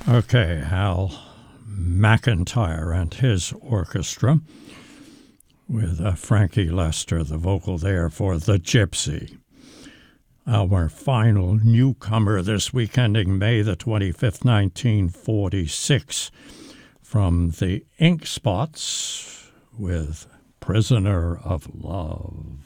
Okay, Hal McIntyre and his orchestra, with Frankie Lester, the vocal there for The Gypsy. Our final newcomer this week, ending May the 25th, 1946, from the Ink Spots with Prisoner of Love.